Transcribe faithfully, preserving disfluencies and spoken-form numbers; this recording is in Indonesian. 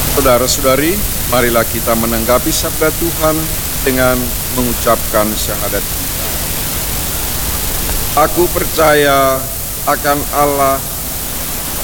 Saudara-saudari, marilah kita menanggapi sabda Tuhan dengan mengucapkan syahadat kita. Aku percaya akan Allah